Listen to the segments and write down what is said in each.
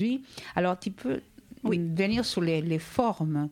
Alors, tu peux venir sur les formes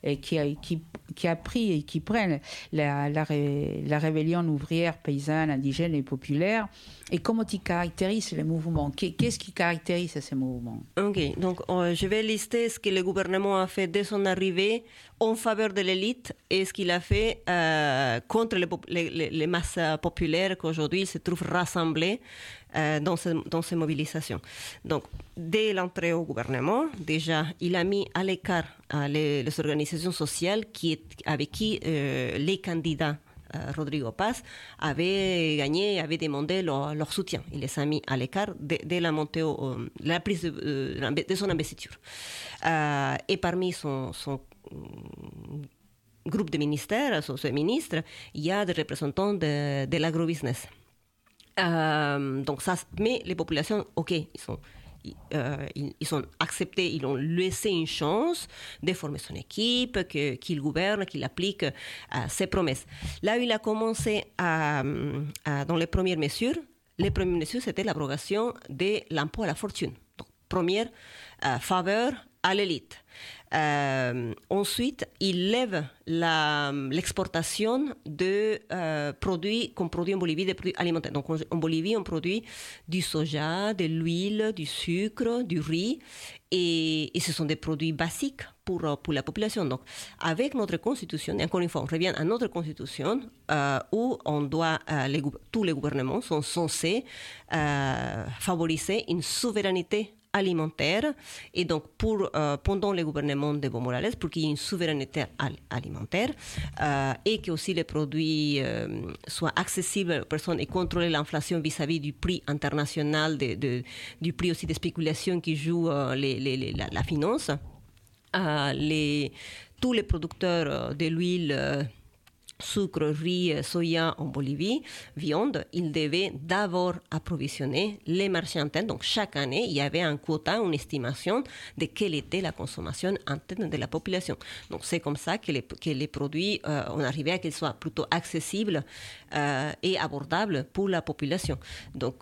qui a pris et qui prennent la rébellion ouvrière, paysanne, indigène et populaire, et comment tu caractérises les mouvements? Qu'est-ce qui caractérise ces mouvements? Ok, donc je vais lister ce que le gouvernement a fait dès son arrivée en faveur de l'élite et ce qu'il a fait contre les masses populaires qu'aujourd'hui se trouvent rassemblées dans ces mobilisations. Donc, dès l'entrée au gouvernement, déjà, il a mis à l'écart les organisations sociales avec qui les candidats Rodrigo Paz avaient gagné, avaient demandé leur soutien. Il les a mis à l'écart dès la montée, la prise de son investiture. Et parmi son groupe de ministères, son ministre, il y a des représentants de l'agrobusiness. Donc ça, mais les populations, ok, ils sont acceptés, ils ont laissé une chance de former son équipe, qu'il gouverne, qu'il applique ses promesses. Là où il a commencé dans les premières mesures, c'était l'abrogation de l'impôt à la fortune. Donc, première faveur à l'élite. Ensuite, il lève l'exportation de produits qu'on produit en Bolivie, des produits alimentaires. Donc, en Bolivie, on produit du soja, de l'huile, du sucre, du riz, et ce sont des produits basiques pour la population. Donc, avec notre constitution, et encore une fois, on revient à notre constitution, où on doit, tous les gouvernements sont censés favoriser une souveraineté alimentaire, et donc pendant le gouvernement d'Evo Morales, pour qu'il y ait une souveraineté alimentaire et que aussi les produits soient accessibles aux personnes et contrôler l'inflation vis-à-vis du prix international, du prix aussi des spéculations qui jouent la finance. Tous les producteurs de l'huile, sucre, riz, soya en Bolivie, viande, ils devaient d'abord approvisionner les marchés internes. Donc, chaque année, il y avait un quota, une estimation de quelle était la consommation interne de la population. Donc, c'est comme ça que les produits, on arrivait à qu'ils soient plutôt accessibles et abordables pour la population. Donc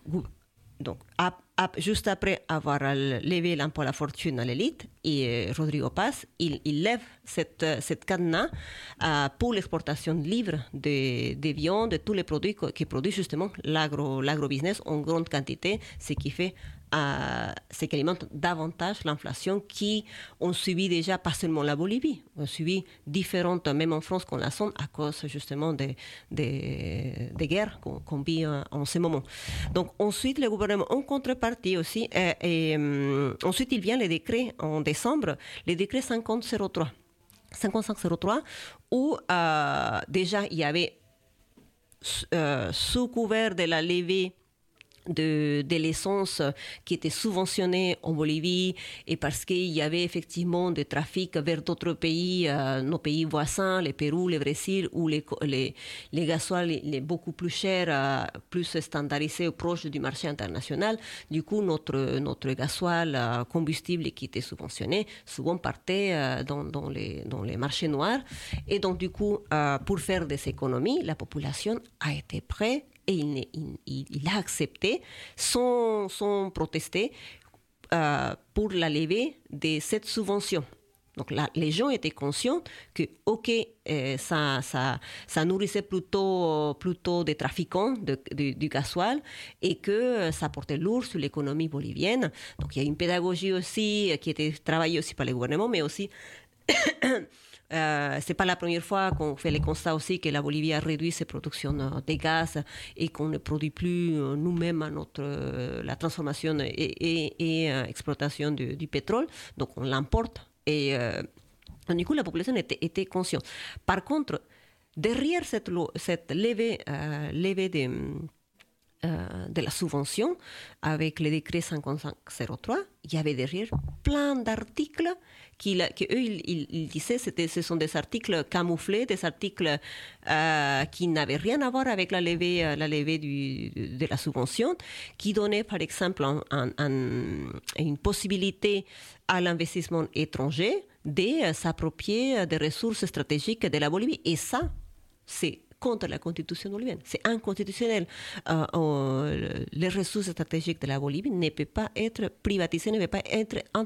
juste après avoir levé l'impôt à la fortune à l'élite, et Rodrigo Paz, il lève cette cadenas pour l'exportation libre des viandes, de tous les produits qui produit justement l'agrobusiness en grande quantité, ce qui alimente davantage l'inflation qui ont subi déjà pas seulement la Bolivie, ont subi différentes, même en France qu'on la sent à cause justement des guerres qu'on vit en ce moment. Donc ensuite le gouvernement en contrepartie aussi, ensuite il vient les décrets en décembre, les décrets 5503 où déjà il y avait sous couvert de la levée de l'essence qui était subventionnée en Bolivie, et parce qu'il y avait effectivement des trafics vers d'autres pays, nos pays voisins, le Pérou, le Brésil, où les gasoils les beaucoup plus chers, plus standardisés, proches du marché international. Du coup, notre gasoil combustible qui était subventionné, souvent partait dans les marchés noirs. Et donc, du coup, pour faire des économies, la population a été prête et il a accepté sans protester pour la levée de cette subvention. Donc les gens étaient conscients que ça nourrissait plutôt des trafiquants du gasoil, et que ça portait lourd sur l'économie bolivienne. Donc il y a une pédagogie aussi qui était travaillée aussi par le gouvernement, mais aussi c'est pas la première fois qu'on fait le constat aussi que la Bolivie a réduit ses productions de gaz et qu'on ne produit plus nous-mêmes la transformation et exploitation du pétrole. Donc on l'importe, et du coup la population était consciente. Par contre, derrière cette levée de la subvention, avec le décret 5503, il y avait derrière plein d'articles qu'eux, ils disaient ce sont des articles camouflés, des articles qui n'avaient rien à voir avec la levée de la subvention, qui donnaient par exemple une possibilité à l'investissement étranger de s'approprier des ressources stratégiques de la Bolivie. Et ça, c'est contre la constitution bolivienne. C'est inconstitutionnel. Les ressources stratégiques de la Bolivie ne peuvent pas être privatisées, ne peuvent pas être